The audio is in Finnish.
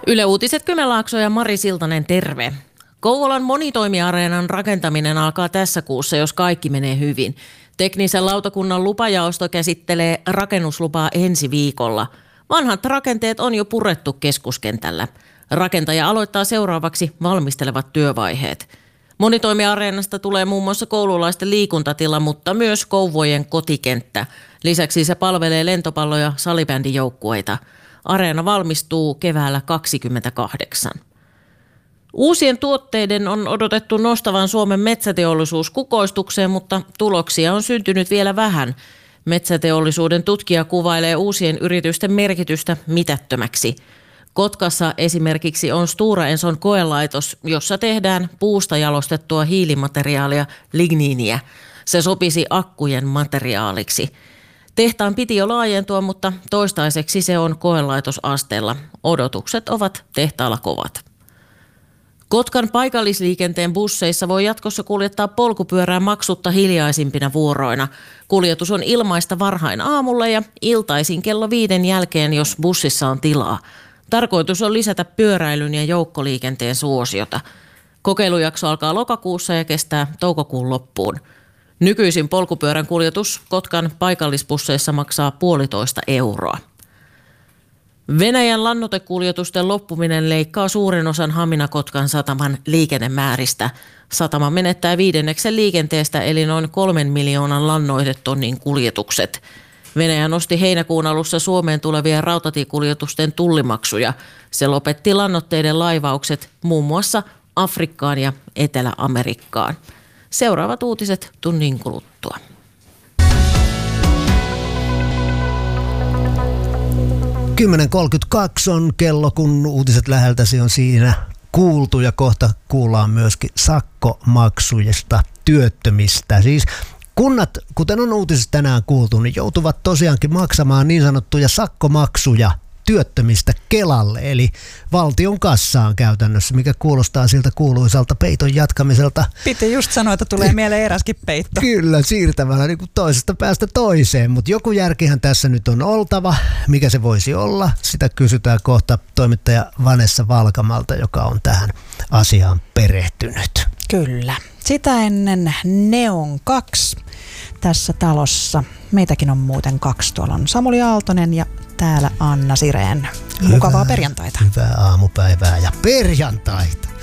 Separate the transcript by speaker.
Speaker 1: Yle Uutiset, Kymenlaakso ja Mari Siltanen, terve. Kouvolan monitoimiareenan rakentaminen alkaa tässä kuussa, jos kaikki menee hyvin. Teknisen lautakunnan lupajaosto käsittelee rakennuslupaa ensi viikolla. Vanhat rakenteet on jo purettu keskuskentällä. Rakentaja aloittaa seuraavaksi valmistelevat työvaiheet. Monitoimiareenasta tulee muun muassa koululaisten liikuntatila, mutta myös Kouvojen kotikenttä. Lisäksi se palvelee lentopallo- ja salibändijoukkueita. Areena valmistuu keväällä 2028. Uusien tuotteiden on odotettu nostavan Suomen metsäteollisuus kukoistukseen, mutta tuloksia on syntynyt vielä vähän. Metsäteollisuuden tutkija kuvailee uusien yritysten merkitystä mitättömäksi. Kotkassa esimerkiksi on Stora Enson koelaitos, jossa tehdään puusta jalostettua hiilimateriaalia, ligniiniä. Se sopisi akkujen materiaaliksi. Tehtaan piti jo laajentua, mutta toistaiseksi se on koelaitosasteella. Odotukset ovat tehtaalla kovat. Kotkan paikallisliikenteen busseissa voi jatkossa kuljettaa polkupyörää maksutta hiljaisimpina vuoroina. Kuljetus on ilmaista varhain aamulla ja iltaisin kello 5 jälkeen, jos bussissa on tilaa. Tarkoitus on lisätä pyöräilyn ja joukkoliikenteen suosiota. Kokeilujakso alkaa lokakuussa ja kestää toukokuun loppuun. Nykyisin polkupyörän kuljetus Kotkan paikallisbusseissa maksaa 1,5 euroa. Venäjän lannoitekuljetusten loppuminen leikkaa suurin osan Hamina-Kotkan sataman liikennemääristä. Satama menettää 1/5 liikenteestä eli noin 3 miljoonan lannoitetonnin kuljetukset. Venäjä nosti heinäkuun alussa Suomeen tulevien rautatiekuljetusten tullimaksuja. Se lopetti lannoitteiden laivaukset muun muassa Afrikkaan ja Etelä-Amerikkaan. Seuraavat uutiset tunnin kuluttua.
Speaker 2: On kello, kun uutiset läheltäsi on siinä kuultu ja kohta kuullaan myöskin sakkomaksuista työttömistä. Siis kunnat, kuten on uutisista tänään kuultu, niin joutuvat tosiaankin maksamaan niin sanottuja sakkomaksuja työttömistä Kelalle, eli valtion kassaan käytännössä, mikä kuulostaa siltä kuuluisalta peiton jatkamiselta.
Speaker 3: Piti just sanoa, että tulee mieleen eräskin peitto.
Speaker 2: Kyllä, siirtämällä niin kuin toisesta päästä toiseen, mutta joku järkihän tässä nyt on oltava. Mikä se voisi olla? Sitä kysytään kohta toimittaja Vanessa Valkamalta, joka on tähän asiaan perehtynyt.
Speaker 3: Kyllä. Sitä ennen Neon 2 tässä talossa. Meitäkin on muuten 2. Tuolla on Samuli Aaltonen ja täällä Anna Sireen. Mukavaa perjantaita.
Speaker 2: Hyvää aamupäivää ja perjantaita.